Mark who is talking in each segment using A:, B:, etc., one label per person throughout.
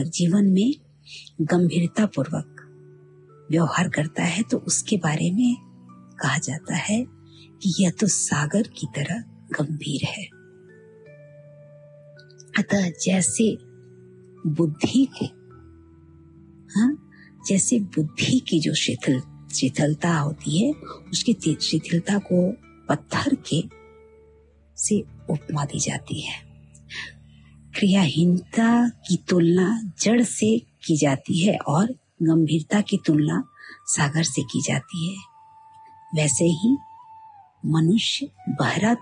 A: जीवन में गंभीरता पूर्वक व्यवहार करता है तो उसके बारे में कहा जाता है कि यह तो सागर की तरह गंभीर है। अतः जैसे बुद्धि को, जैसे बुद्धि की जो शिथिलता होती है, उसकी शिथिलता को पत्थर के से उपमा दी जाती है। क्रियाहीनता की तुलना जड़ से की जाती है और गंभीरता की तुलना सागर से की जाती है। वैसे ही मनुष्य बहरा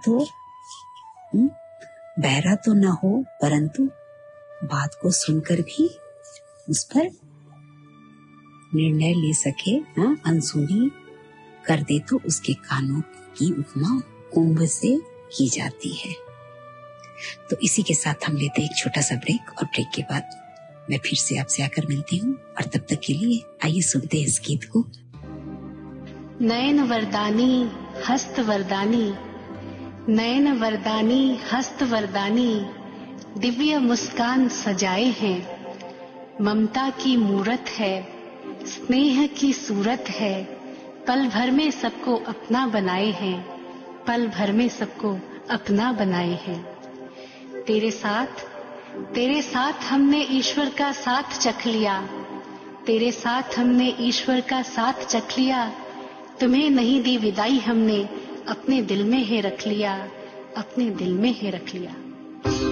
A: तो न हो, परंतु बात को सुनकर भी उस पर निर्णय ले सके, अनसुनी कर दे तो उसके कानों की उपमा कुंभ से की जाती है। तो इसी के साथ हम लेते हैं एक छोटा सा ब्रेक, और ब्रेक के बाद मैं फिर से आपसे आकर मिलती हूँ, और तब तक के लिए आइए सुनते हैं इस गीत को।
B: नयन वरदानी हस्त वरदानी, नयन वरदानी हस्त वरदानी, दिव्य मुस्कान सजाए हैं। ममता की मूरत है, स्नेह की सूरत है, पल भर में सबको अपना बनाए हैं, पल भर में सबको अपना बनाए हैं। तेरे साथ हमने ईश्वर का साथ चख लिया, तेरे साथ हमने ईश्वर का साथ चख लिया। तुम्हें नहीं दी विदाई हमने, अपने दिल में ही रख लिया, अपने दिल में ही रख लिया।